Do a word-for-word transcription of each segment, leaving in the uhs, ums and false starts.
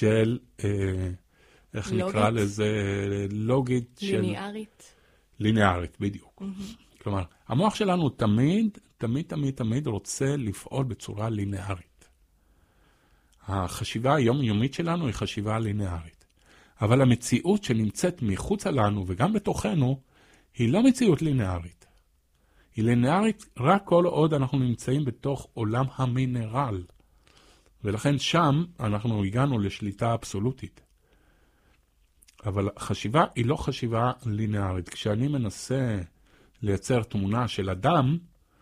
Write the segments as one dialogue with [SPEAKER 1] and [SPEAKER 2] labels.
[SPEAKER 1] של, אה, איך
[SPEAKER 2] לוגית.
[SPEAKER 1] נקרא לזה, לוגית של...
[SPEAKER 2] ליניארית.
[SPEAKER 1] ליניארית, בדיוק. Mm-hmm. כלומר, המוח שלנו תמיד, תמיד, תמיד, תמיד רוצה לפעול בצורה ליניארית. החשיבה היומיומית שלנו היא חשיבה ליניארית. אבל המציאות שנמצאת מחוץ לנו וגם בתוכנו, היא לא מציאות ליניארית. היא ליניארית רק כל עוד אנחנו נמצאים בתוך עולם המינרל. ולכן שם אנחנו הגענו לשליטה אבסולוטית. אבל חשיבה היא לא חשיבה ליניארית. כשאני מנסה לייצר תמונה של אדם,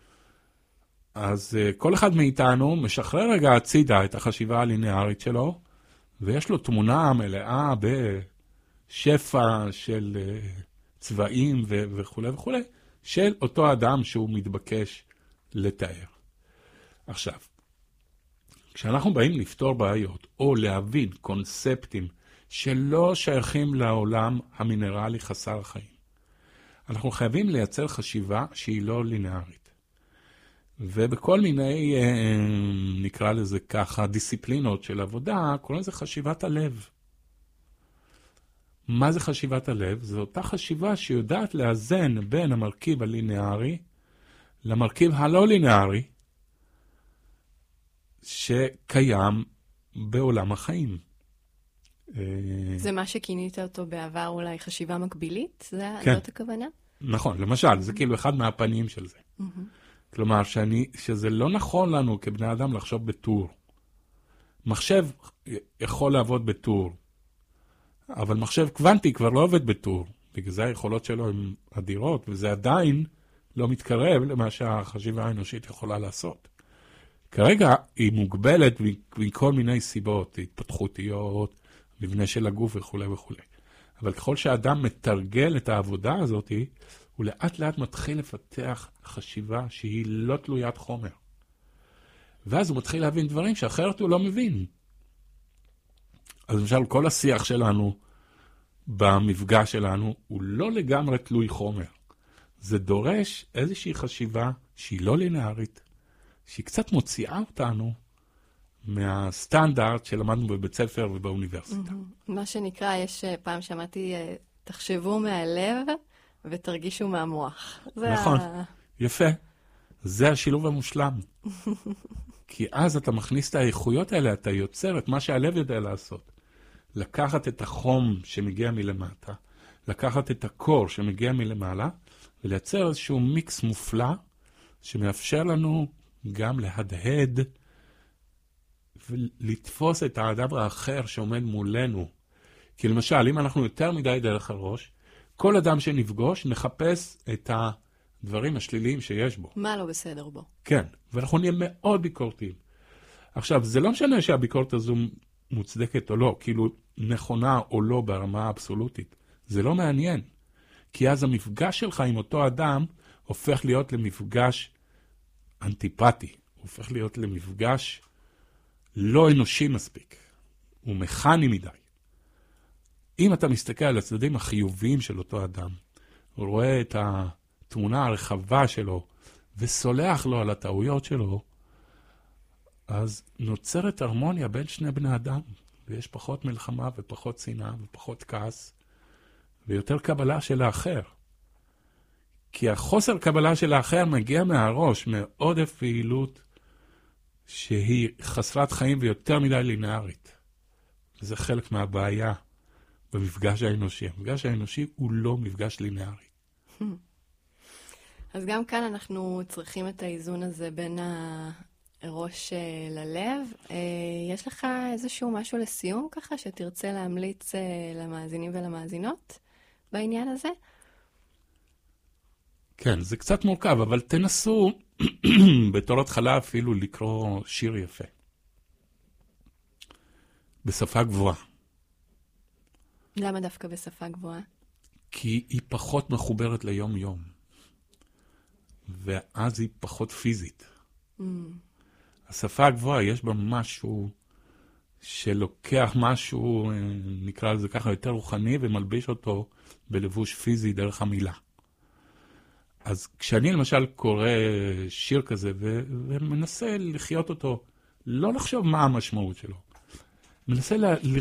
[SPEAKER 1] אז כל אחד מאיתנו משחרר רגע הצידה את החשיבה הליניארית שלו, ויש לו תמונה מלאה בשפע של צבעים וכו' וכו', של אותו אדם שהוא מתבקש לתאר. עכשיו, כשאנחנו באים לפתור בעיות, או להבין קונספטים שלא שייכים לעולם המינרלי חסר החיים, אנחנו חייבים לייצר חשיבה שהיא לא ליניארית. ובכל מיני, נקרא לזה ככה, דיסציפלינות של עבודה, קוראים לזה חשיבת הלב. מה זה חשיבת הלב? זו אותה חשיבה שיודעת לאזן בין המרכיב הליניארי למרכיב הלא ליניארי שקיים בעולם החיים.
[SPEAKER 2] זה מה שכינית אותו בעבר אולי חשיבה מקבילית?
[SPEAKER 1] כן.
[SPEAKER 2] זאת הכוונה?
[SPEAKER 1] נכון, למשל, זה כאילו אחד מהפנים של זה. כלומר, שאני, שזה לא נכון לנו כבני אדם לחשוב בטור. מחשב יכול לעבוד בטור, אבל מחשב קוונטי כבר לא עובד בטור. בגלל זה היכולות שלו הן אדירות, וזה עדיין לא מתקרב למה שהחשיבה האנושית יכולה לעשות. כרגע היא מוגבלת מכל מיני סיבות, התפתחותיות, מבנה של הגוף וכו' וכו'. אבל ככל שהאדם מתרגל את העבודה הזאת, הוא לאט לאט מתחיל לפתח חשיבה שהיא לא תלוית חומר. ואז הוא מתחיל להבין דברים שאחרת הוא לא מבין. אז למשל, כל השיח שלנו במפגש שלנו הוא לא לגמרי תלוי חומר. זה דורש איזושהי חשיבה שהיא לא ליניארית, שהיא קצת מוציאה אותנו מהסטנדרט שלמדנו בבית ספר ובאוניברסיטה.
[SPEAKER 2] מה שנקרא, יש פעם שמעתי, תחשבו מהלב ותרגישו מהמוח.
[SPEAKER 1] נכון, יפה. זה השילוב המושלם. כי אז אתה מכניס את האיכויות האלה, אתה יוצר את מה שהלב יודע לעשות. לקחת את החום שמגיע מלמטה, לקחת את הקור שמגיע מלמעלה, ולייצר איזשהו מיקס מופלא, שמאפשר לנו גם להדהד, ולתפוס את האדם האחר שעומד מולנו. כי למשל, אם אנחנו יותר מדי דרך הראש, כל אדם שנפגוש נחפש את הדברים השליליים שיש בו.
[SPEAKER 2] מה לא בסדר בו?
[SPEAKER 1] כן, ואנחנו נהיה מאוד ביקורתיים. עכשיו, זה לא משנה שהביקורת הזו מוצדקת או לא, כאילו נכונה או לא ברמה האבסולוטית. זה לא מעניין. כי אז המפגש שלך עם אותו אדם הופך להיות למפגש אנטיפטי. הוא הופך להיות למפגש לא אנושי מספיק. הוא מכני מדי. אם אתה מסתכל על הצדדים החיוביים של אותו אדם, הוא רואה את התמונה הרחבה שלו, וסולח לו על הטעויות שלו, אז נוצרת הרמוניה בין שני בני אדם, ויש פחות מלחמה ופחות שנאה ופחות כעס, ויותר קבלה של האחר. כי החוסר קבלה של האחר מגיע מהראש, מעודף פעילות שהיא חסרת חיים ויותר מדי לינארית. וזה חלק מהבעיה במפגש האנושי. המפגש האנושי הוא לא מפגש לינארי.
[SPEAKER 2] אז גם כאן אנחנו צריכים את האיזון הזה בין הראש ללב. יש לך איזשהו משהו לסיום ככה שתרצה להמליץ למאזינים ולמאזינות בעניין הזה?
[SPEAKER 1] כן, זה קצת מורכב, אבל תנסו בתור התחלה אפילו לקרוא שיר יפה. בשפה גבוהה.
[SPEAKER 2] למה דווקא בשפה גבוהה?
[SPEAKER 1] כי היא פחות מחוברת ליום יום. ואז היא פחות פיזית. Mm. השפה הגבוהה יש בה משהו שלוקח משהו, נקרא לזה ככה, יותר רוחני, ומלביש אותו בלבוש פיזי דרך המילה. אז כשאני למשל קורא שיר כזה ו- ומנסה לחיות אותו, לא לחשוב מה המשמעות שלו. מנסה לה-